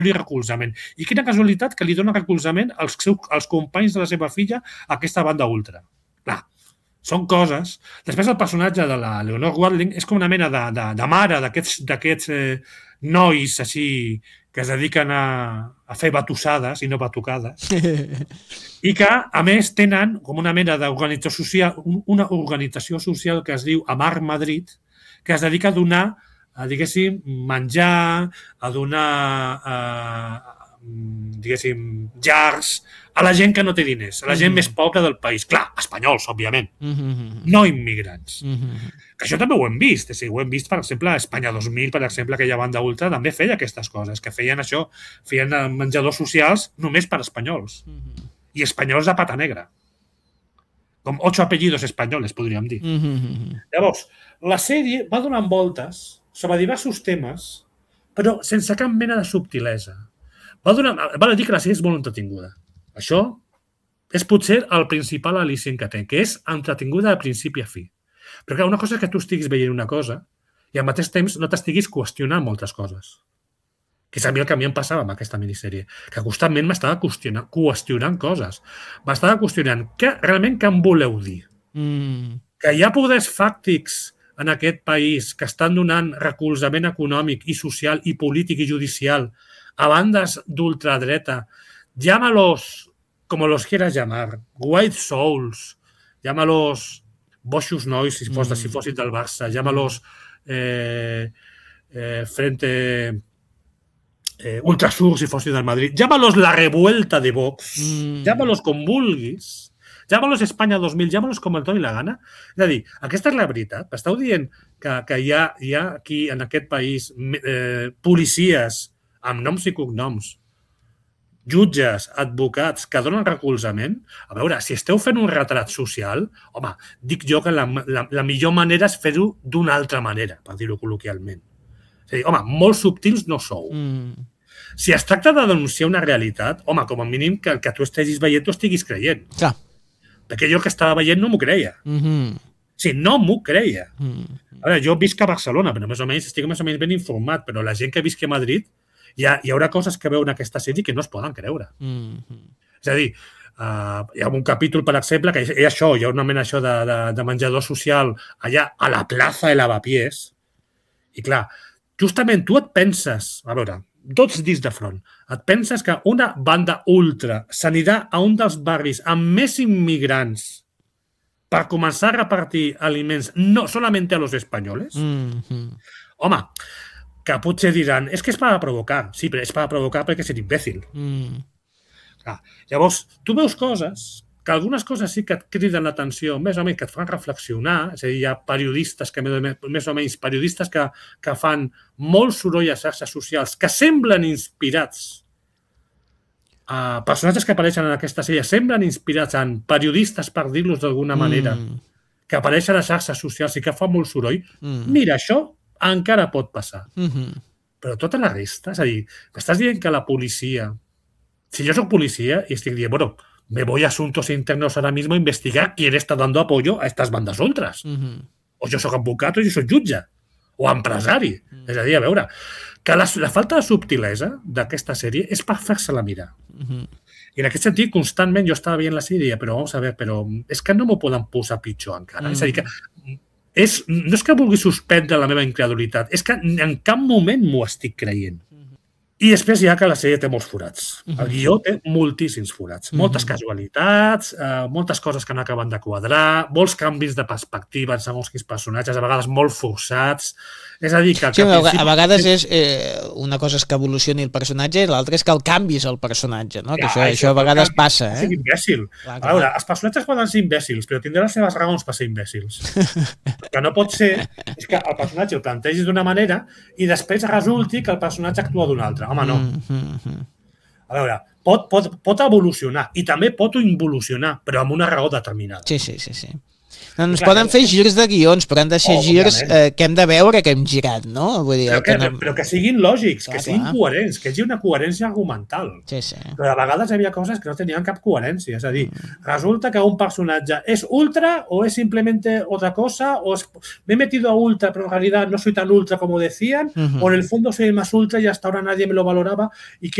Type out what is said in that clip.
recolzament. I quina casualitat que li dona recolzament als companys de la seva filla a aquesta banda ultra. Clar, són coses. Després el personatge de la Leonor Watling és com una mena de mare d'aquests nois així que es dediquen a fer batussades i no batucades i que, a més, tenen com una mena d'organització social, una organització social que es diu Amar Madrid, que es dedica a donar, diguéssim, menjar, a donar, diguéssim, jars a la gent que no té diners, a la gent més pobra del país. Clar, espanyols, òbviament, no immigrants. Que això també ho hem vist. Ho hem vist, per exemple, a Espanya 2000, per exemple, aquella banda ultra també feia aquestes coses, que feien això, feien menjadors socials només per espanyols. I espanyols de pata negra. Com 8 apellidos espanyoles, podríem dir. Llavors, la sèrie va donant voltes sobre diversos temes, però sense cap mena de subtilesa. Val a dir que la sèrie és molt entretinguda. Això és potser el principal al·licient que té, que és entretinguda de principi a fi. Però clar, una cosa és que tu estiguis veient una cosa i al mateix temps no t'estiguis qüestionant moltes coses. Que és a mi el que a mi em passava amb aquesta minissèrie, que constantment m'estava qüestionant coses. M'estava qüestionant realment què em voleu dir. Que hi ha poders fàctics en aquest país que estan donant recolzament econòmic i social i polític i judicial a bandes d'ultradreta, llámalos como los quieras llamar, white souls, llámalos boixos nois, si fossin del Barça, llámalos frente ultrasur, si fossin del Madrid, llámalos la revuelta de Vox, llámalos com vulguis, llámalos Espanya 2000, llámalos com el doni la gana. És a dir, aquesta és la veritat. Esteu dient que hi ha aquí, en aquest país, policies amb noms i cognoms, jutges, advocats que donen recolzament. A veure, si esteu fent un retrat social, home, dic jo que la millor manera és fer-ho d'una altra manera, per dir-ho col·loquialment. És a dir, home, molt subtils no sou. Si es tracta de denunciar una realitat, home, com a mínim que el que tu estiguis veient t'ho estiguis creient. Clar. Perquè jo el que estava veient no m'ho creia. Sí, no m'ho creia. A veure, jo visc a Barcelona, però estic més o menys ben informat, però la gent que visqui a Madrid hi haurà coses que veuen aquesta sèrie que no es poden creure. És a dir, hi ha un capítol, per exemple, que hi ha una mena de menjador social allà a la plaça de Lavapiés, i clar, justament tu et penses, a veure, tots dits de front, et penses que una banda ultra s'anirà a un dels barris amb més immigrants per començar a repartir aliments no solament a los espanyoles? Home, que potser diran, és que és per provocar. Sí, però és per provocar perquè és imbècil. Llavors, tu veus coses, que algunes coses sí que et criden l'atenció, més o menys que et fan reflexionar, és a dir, hi ha periodistes més o menys periodistes que fan molt soroll a xarxes socials, que semblen inspirats, personatges que apareixen en aquesta sèrie semblen inspirats en periodistes, per dir-los d'alguna manera, que apareixen a xarxes socials i que fan molt soroll. Mira, això encara pot passar. Però tota la resta, és a dir, m'estàs dient que la policia... Si jo soc policia i estic dient, bueno, me voy a asuntos internos ahora mismo a investigar quién está dando apoyo a estas bandas ultras. O jo soc advocat o jo soc jutge. O empresari. És a dir, a veure, que la falta de subtilesa d'aquesta sèrie és per fer-se-la mirar. I en aquest sentit, constantment jo estava veient la sèrie, però vamos a ver, però és que no m'ho poden posar pitjor encara. És a dir, que no és que vulgui suspendre la meva incredulitat, és que en cap moment m'ho estic creient. I després hi ha que la sèrie té molts forats. El guió té moltíssims forats. Moltes casualitats, moltes coses que no acaben de quadrar, molts canvis de perspectiva en segons quins personatges, a vegades molt forçats. És a dir, que... Sí, a vegades és una cosa és que evolucioni el personatge i l'altra és que el canvis el personatge, no? Que això a vegades passa, eh? És imbècil. A veure, els personatges poden ser imbècils, però tindran les seves raons per ser imbècils. El que no pot ser és que el personatge el plantegis d'una manera i després resulti que el personatge actua d'una altra. Home, no. A veure, pot evolucionar i també pot involucionar, però amb una raó determinada. Sí. Ens poden fer girs de guions, però han de ser girs que hem de veure que hem girat, no? Vull dir, però que siguin lògics, que siguin coherents, que hi hagi una coherència argumental. Sí. Però a vegades hi havia coses que no tenien cap coherència. És a dir, resulta que un personatge és ultra o és simplemente otra cosa, o me he metido a ultra, pero en realidad no soy tan ultra como decían, o en el fondo soy el más ultra y hasta ahora nadie me lo valoraba y